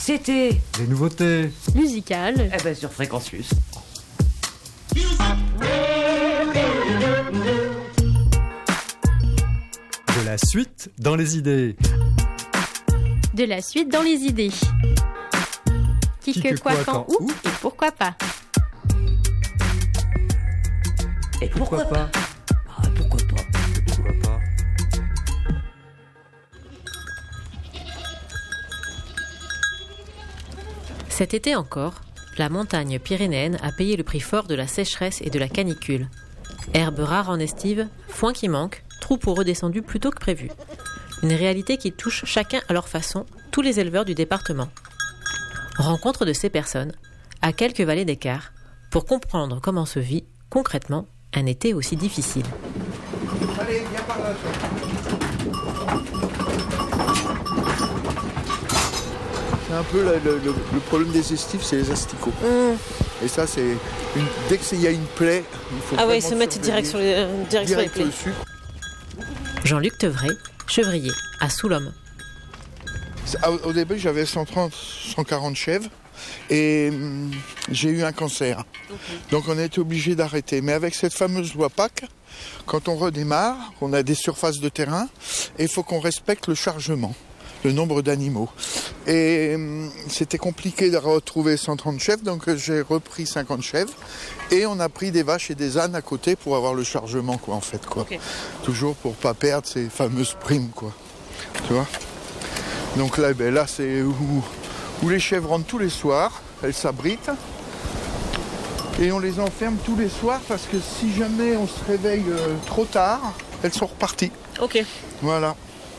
C'était Les nouveautés musicales. eh ben sur Fréquence Plus. de la suite dans les idées. De la suite dans les idées. Qui que quoi, quand, où et pourquoi pas. Et pourquoi pas? Pourquoi pas? Cet été encore, la montagne pyrénéenne a payé le prix fort de la sécheresse et de la canicule. Herbes rares en estive, foin qui manque, troupeaux redescendus plus tôt que prévu. Une réalité qui touche chacun à leur façon, tous les éleveurs du département. Rencontre de ces personnes, à quelques vallées d'écart, pour comprendre comment se vit, concrètement, un été aussi difficile. Allez, viens par là. C'est un peu le problème des estives, c'est les asticots. Et ça, c'est dès qu'il y a une plaie, il faut ils se mettent direct sur les plaies. Dessus. Jean-Luc Tevray, chevrier, à Soulhomme. Au début, j'avais 130, 140 chèvres et j'ai eu un cancer. Donc on a été obligé d'arrêter. Mais avec cette fameuse loi PAC, quand on redémarre, on a des surfaces de terrain et il faut qu'on respecte le chargement, le nombre d'animaux. Et c'était compliqué de retrouver 130 chèvres, donc j'ai repris 50 chèvres et on a pris des vaches et des ânes à côté pour avoir le chargement, quoi, en fait, quoi. Okay. Toujours pour pas perdre ces fameuses primes, quoi. Tu vois ? Donc là, là c'est où les chèvres rentrent tous les soirs, elles s'abritent et on les enferme tous les soirs parce que si jamais on se réveille trop tard, elles sont reparties. Ok. Voilà.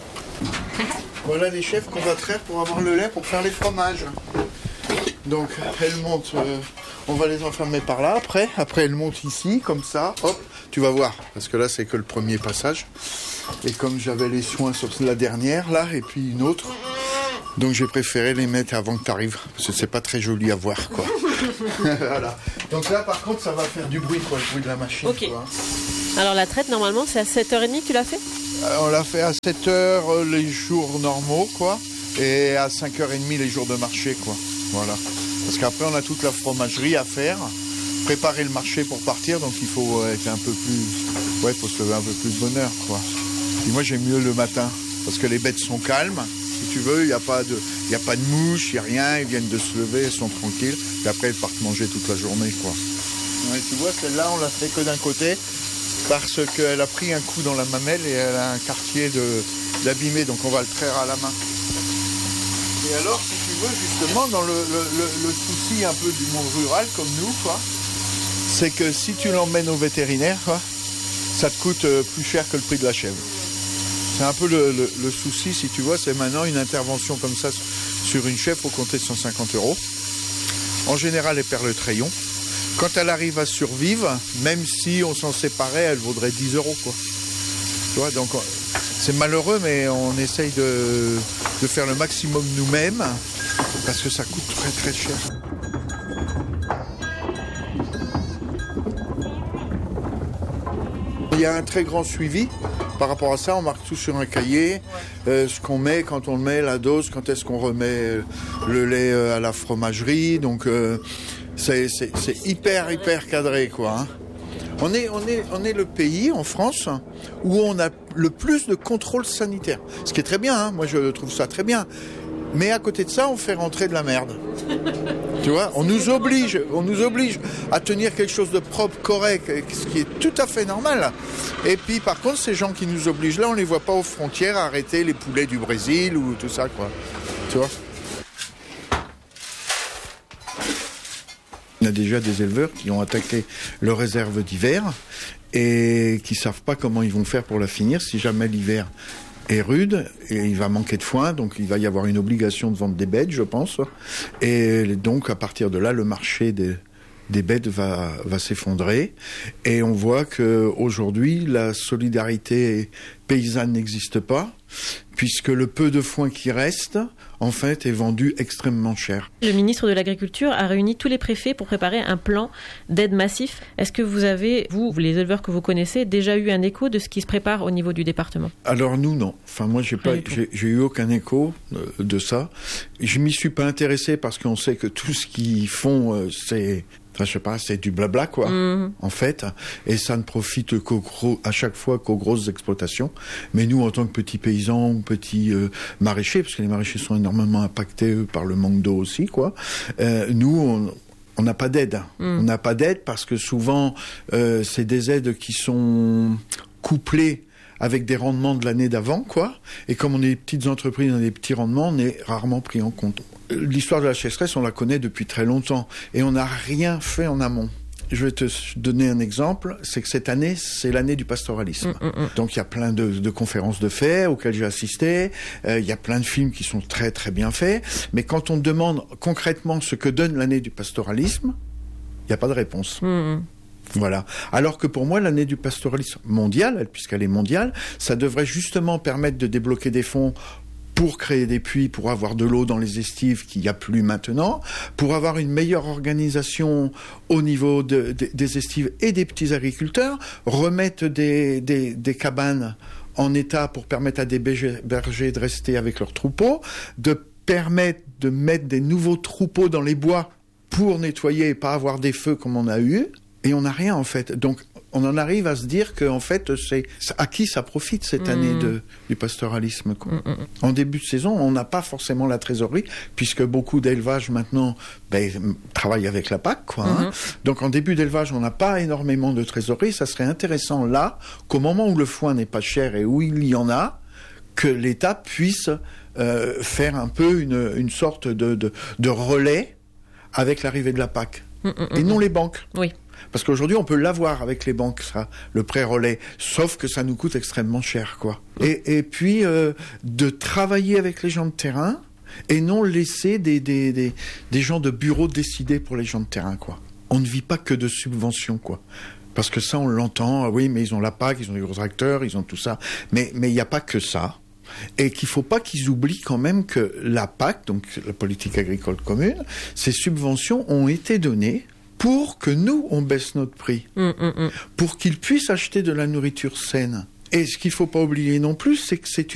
Voilà les chèvres qu'on va traire pour avoir le lait pour faire les fromages. Donc elles montent, on va les enfermer par là après elles montent ici, comme ça, hop, tu vas voir, parce que là c'est que le premier passage. Et comme j'avais les soins sur la dernière là, et puis une autre, donc j'ai préféré les mettre avant que tu arrives, parce que c'est pas très joli à voir, quoi. Voilà. Donc là par contre ça va faire du bruit, quoi, le bruit de la machine. Ok. Quoi. Alors la traite normalement c'est à 7h30 que tu l'as fait ? On l'a fait à 7h les jours normaux, quoi, et à 5h30 les jours de marché, quoi. Voilà. Parce qu'après, on a toute la fromagerie à faire, préparer le marché pour partir, donc il faut être un peu plus... Ouais, il faut se lever un peu plus de bonne heure, quoi. Et moi, j'aime mieux le matin, parce que les bêtes sont calmes, si tu veux, il n'y a pas de mouches, il n'y a rien, ils viennent de se lever, elles sont tranquilles, et après, elles partent manger toute la journée, quoi. Ouais, tu vois, celle-là, on l'a fait que d'un côté, parce qu'elle a pris un coup dans la mamelle et elle a un quartier d'abîmé, donc on va le traire à la main. Et alors, si tu veux, justement, dans le souci un peu du monde rural, comme nous, quoi, c'est que si tu l'emmènes au vétérinaire, quoi, ça te coûte plus cher que le prix de la chèvre. C'est un peu le souci, si tu vois, c'est maintenant une intervention comme ça sur une chèvre, il faut compter 150 €. En général, elle perd le treillon. Quand elle arrive à survivre, même si on s'en séparait, elle vaudrait 10 €, quoi. Tu vois, donc c'est malheureux, mais on essaye de faire le maximum nous-mêmes, parce que ça coûte très très cher. Il y a un très grand suivi par rapport à ça, on marque tout sur un cahier, ce qu'on met, quand on le met, la dose, quand est-ce qu'on remet le lait à la fromagerie, donc... C'est hyper cadré, quoi. Hein. On est le pays en France où on a le plus de contrôle sanitaire. Ce qui est très bien, hein. Moi je trouve ça très bien. Mais à côté de ça, on fait rentrer de la merde. Tu vois, on nous oblige à tenir quelque chose de propre, correct, ce qui est tout à fait normal. Et puis par contre, ces gens qui nous obligent là, on les voit pas aux frontières arrêter les poulets du Brésil ou tout ça, quoi. Tu vois. Il y a déjà des éleveurs qui ont attaqué leur réserve d'hiver et qui ne savent pas comment ils vont faire pour la finir. Si jamais l'hiver est rude, et il va manquer de foin, donc il va y avoir une obligation de vendre des bêtes, je pense. Et donc, à partir de là, le marché des bêtes va s'effondrer. Et on voit qu'aujourd'hui, la solidarité paysanne n'existe pas, puisque le peu de foin qui reste, en fait, est vendu extrêmement cher. Le ministre de l'Agriculture a réuni tous les préfets pour préparer un plan d'aide massif. Est-ce que vous avez, vous, les éleveurs que vous connaissez, déjà eu un écho de ce qui se prépare au niveau du département ? Alors nous, non. Enfin, moi, j'ai eu aucun écho de ça. Je m'y suis pas intéressé parce qu'on sait que tout ce qu'ils font, c'est du blabla, quoi, en fait. Et ça ne profite à chaque fois qu'aux grosses exploitations. Mais nous, en tant que petits paysans ou petits maraîchers, parce que les maraîchers sont énormément impactés par le manque d'eau aussi, quoi, nous, on n'a pas d'aide. On n'a pas d'aide parce que souvent, c'est des aides qui sont couplées avec des rendements de l'année d'avant, quoi. Et comme on est des petites entreprises, on a des petits rendements, on est rarement pris en compte. L'histoire de la sécheresse, on la connaît depuis très longtemps. Et on n'a rien fait en amont. Je vais te donner un exemple, c'est que cette année, c'est l'année du pastoralisme. Donc il y a plein de conférences de faits auxquelles j'ai assisté, il y a plein de films qui sont très très bien faits, mais quand on demande concrètement ce que donne l'année du pastoralisme, il n'y a pas de réponse. Voilà. Alors que pour moi, l'année du pastoralisme mondial, puisqu'elle est mondiale, ça devrait justement permettre de débloquer des fonds pour créer des puits, pour avoir de l'eau dans les estives qu'il n'y a plus maintenant, pour avoir une meilleure organisation au niveau des estives et des petits agriculteurs, remettre des cabanes en état pour permettre à des bergers de rester avec leurs troupeaux, de permettre de mettre des nouveaux troupeaux dans les bois pour nettoyer et pas avoir des feux comme on a eu. Et on n'a rien, en fait. Donc, on en arrive à se dire que, en fait, c'est à qui ça profite cette année du pastoralisme, quoi. En début de saison, on n'a pas forcément la trésorerie, puisque beaucoup d'élevages maintenant travaillent avec la PAC, quoi. Hein. Donc, en début d'élevage, on n'a pas énormément de trésorerie. Ça serait intéressant là, qu'au moment où le foin n'est pas cher et où il y en a, que l'État puisse faire un peu une sorte de relais avec l'arrivée de la PAC. Et non les banques. Oui. Parce qu'aujourd'hui, on peut l'avoir avec les banques, ça, le prêt relais, sauf que ça nous coûte extrêmement cher, quoi. Et puis, de travailler avec les gens de terrain et non laisser des gens de bureau décider pour les gens de terrain, quoi. On ne vit pas que de subventions, quoi. Parce que ça, on l'entend, oui, mais ils ont la PAC, ils ont des gros tracteurs, ils ont tout ça. Mais il n'y a pas que ça. Et qu'il ne faut pas qu'ils oublient quand même que la PAC, donc la politique agricole commune, ces subventions ont été données pour que nous, on baisse notre prix, pour qu'ils puissent acheter de la nourriture saine. Et ce qu'il ne faut pas oublier non plus, c'est que c'est